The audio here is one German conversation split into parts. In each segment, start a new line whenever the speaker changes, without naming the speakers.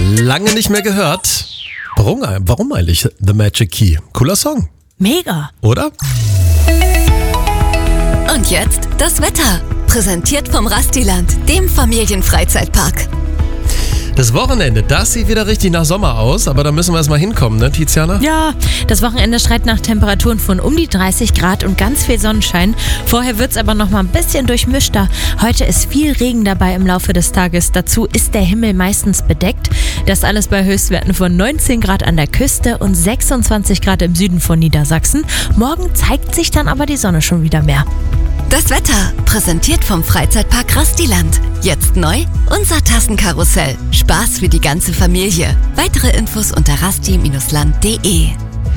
Lange nicht mehr gehört. Warum eigentlich The Magic Key? Cooler Song,
Mega.
oder?
Und jetzt das Wetter. Präsentiert vom Rastiland, dem Familienfreizeitpark.
Das Wochenende, das sieht wieder richtig nach Sommer aus, aber da müssen wir erstmal hinkommen, ne, Tiziana?
Ja, das Wochenende schreit nach Temperaturen von um die 30 Grad und ganz viel Sonnenschein. Vorher wird's aber noch mal ein bisschen durchmischter. Heute ist viel Regen dabei im Laufe des Tages. Dazu ist der Himmel meistens bedeckt. Das alles bei Höchstwerten von 19 Grad an der Küste und 26 Grad im Süden von Niedersachsen. Morgen zeigt sich dann aber die Sonne schon wieder mehr.
Das Wetter, präsentiert vom Freizeitpark Rastiland. Jetzt neu, unser Tassenkarussell. Spaß für die ganze Familie. Weitere Infos unter rasti-land.de.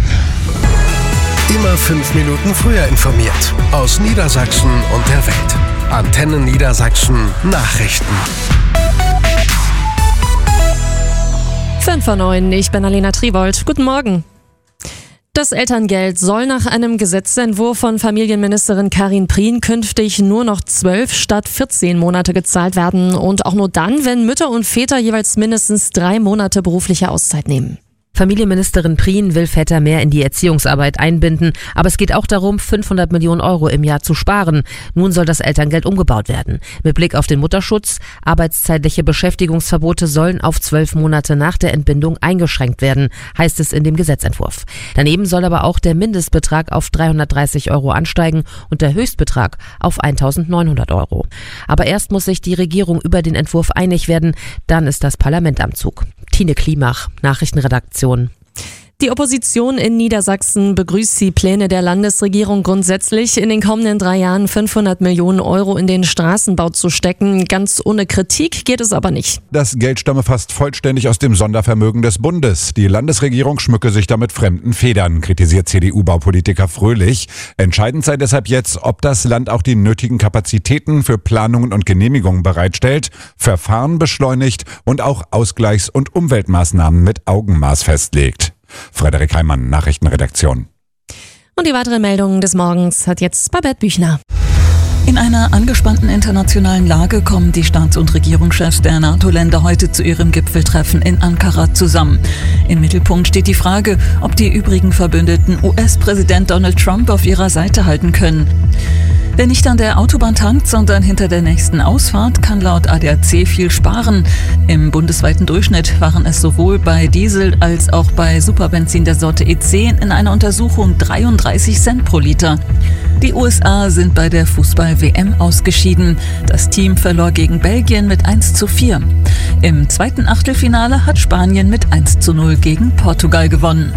Immer 5 Minuten früher informiert. Aus Niedersachsen und der Welt. Antenne Niedersachsen Nachrichten.
5:09, ich bin Alena Tribold. Guten Morgen. Das Elterngeld soll nach einem Gesetzentwurf von Familienministerin Karin Prien künftig nur noch 12 statt 14 Monate gezahlt werden. Und auch nur dann, wenn Mütter und Väter jeweils mindestens 3 Monate berufliche Auszeit nehmen.
Familienministerin Prien will Väter mehr in die Erziehungsarbeit einbinden, aber es geht auch darum, 500 Millionen Euro im Jahr zu sparen. Nun soll das Elterngeld umgebaut werden. Mit Blick auf den Mutterschutz, arbeitszeitliche Beschäftigungsverbote sollen auf 12 Monate nach der Entbindung eingeschränkt werden, heißt es in dem Gesetzentwurf. Daneben soll aber auch der Mindestbetrag auf 330 Euro ansteigen und der Höchstbetrag auf 1.900 Euro. Aber erst muss sich die Regierung über den Entwurf einig werden, dann ist das Parlament am Zug. Tine Klimach, Nachrichtenredaktion.
Die Opposition in Niedersachsen begrüßt die Pläne der Landesregierung grundsätzlich, in den kommenden 3 Jahren 500 Millionen Euro in den Straßenbau zu stecken. Ganz ohne Kritik geht es aber nicht.
Das Geld stamme fast vollständig aus dem Sondervermögen des Bundes. Die Landesregierung schmücke sich damit fremden Federn, kritisiert CDU-Baupolitiker Fröhlich. Entscheidend sei deshalb jetzt, ob das Land auch die nötigen Kapazitäten für Planungen und Genehmigungen bereitstellt, Verfahren beschleunigt und auch Ausgleichs- und Umweltmaßnahmen mit Augenmaß festlegt. Frederik Heimann, Nachrichtenredaktion.
Und die weiteren Meldungen des Morgens hat jetzt Babette Büchner.
In einer angespannten internationalen Lage kommen die Staats- und Regierungschefs der NATO-Länder heute zu ihrem Gipfeltreffen in Ankara zusammen. Im Mittelpunkt steht die Frage, ob die übrigen Verbündeten US-Präsident Donald Trump auf ihrer Seite halten können. Wer nicht an der Autobahn tankt, sondern hinter der nächsten Ausfahrt, kann laut ADAC viel sparen. Im bundesweiten Durchschnitt waren es sowohl bei Diesel als auch bei Superbenzin der Sorte E10 in einer Untersuchung 33 Cent pro Liter. Die USA sind bei der Fußball-WM ausgeschieden. Das Team verlor gegen Belgien mit 1:4. Im zweiten Achtelfinale hat Spanien mit 1:0 gegen Portugal gewonnen.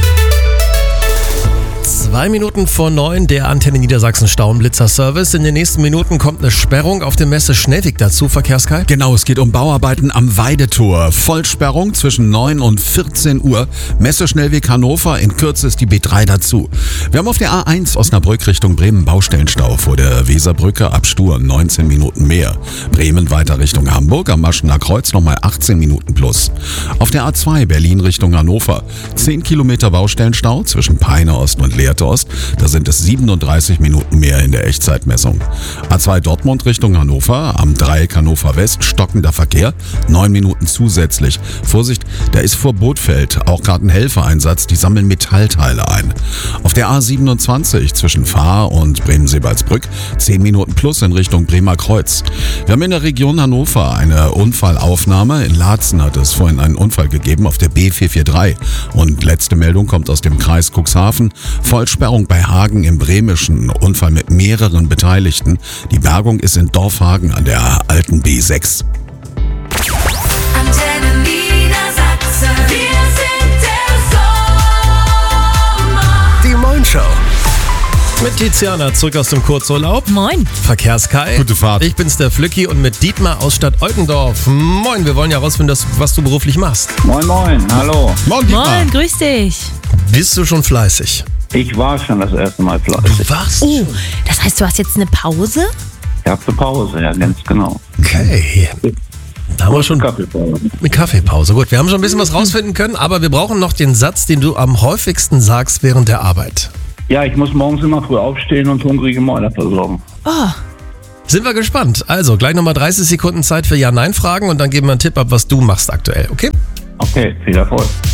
2 Minuten vor 9, der Antenne Niedersachsen Stauenblitzer-Service. In den nächsten Minuten kommt eine Sperrung auf dem Messe Schnellweg dazu, Verkehrskai.
Genau, es geht um Bauarbeiten am Weidetor. Vollsperrung zwischen 9 und 14 Uhr. Messe Schnellweg Hannover, in Kürze ist die B3 dazu. Wir haben auf der A1 Osnabrück Richtung Bremen Baustellenstau vor der Weserbrücke ab Stur 19 Minuten mehr. Bremen weiter Richtung Hamburg, am Maschener Kreuz nochmal 18 Minuten plus. Auf der A2 Berlin Richtung Hannover 10 Kilometer Baustellenstau zwischen Peine Ost und Lehrte Ost, da sind es 37 Minuten mehr in der Echtzeitmessung. A2 Dortmund Richtung Hannover, am Dreieck Hannover West, stockender Verkehr, 9 Minuten zusätzlich. Vorsicht, da ist vor Bootfeld auch gerade ein Helfereinsatz, die sammeln Metallteile ein. Auf der A27 zwischen Fahr und Bremen-Sebalsbrück, 10 Minuten plus in Richtung Bremer Kreuz. Wir haben in der Region Hannover eine Unfallaufnahme. In Laatzen hat es vorhin einen Unfall gegeben auf der B443. Und letzte Meldung kommt aus dem Kreis Cuxhaven. Vollsperrung bei Hagen im Bremischen, Unfall mit mehreren Beteiligten. Die Bergung ist in Dorfhagen an der alten B6.
Antenne Niedersachsen, wir sind der Sommer.
Die Moin-Show.
Mit Tiziana zurück aus dem Kurzurlaub.
Moin.
Verkehrskai.
Gute Fahrt.
Ich bin's, der Flücki, und mit Dietmar aus Stadt Eukendorf. Moin, wir wollen ja rausfinden, was du beruflich machst.
Moin, moin, hallo.
Moin, grüß dich.
Bist du schon fleißig?
Ich war schon das erste Mal fleißig.
Du warst
Oh,
schon.
das heißt, du hast jetzt eine Pause?
Ich habe eine Pause, ja, ganz genau.
Okay. Da haben wir schon
Kaffeepause.
eine Kaffeepause. Gut, wir haben schon ein bisschen was rausfinden können, aber wir brauchen noch den Satz, den du am häufigsten sagst während der Arbeit.
Ja, ich muss morgens immer früh aufstehen und hungrige Mäuler versorgen.
Oh,
Sind wir gespannt. Also, gleich nochmal 30 Sekunden Zeit für Ja-Nein-Fragen und dann geben wir einen Tipp ab, was du machst aktuell, okay?
Okay, viel Erfolg.